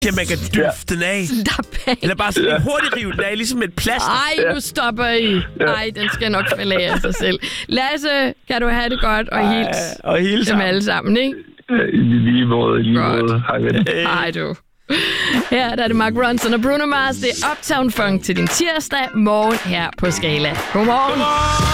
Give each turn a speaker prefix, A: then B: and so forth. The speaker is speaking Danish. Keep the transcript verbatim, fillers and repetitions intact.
A: Ja, man kan døfte den af.
B: Slap af.
A: Eller bare sådan en hurtigt rive den af, ligesom et plaster.
B: Ej, nu stopper I. Ej, den skal nok falde af af sig selv. Lasse, kan du have det godt og hils
A: og hils
B: dem alle sammen, ikke?
C: I lige måde, i lige
B: Godt.
C: måde. Hej, ven.
B: Hej du. Her der er det Mark Ronson og Bruno Mars. Det er Uptown Funk til din tirsdag morgen her på Skala. Godmorgen. Godmorgen.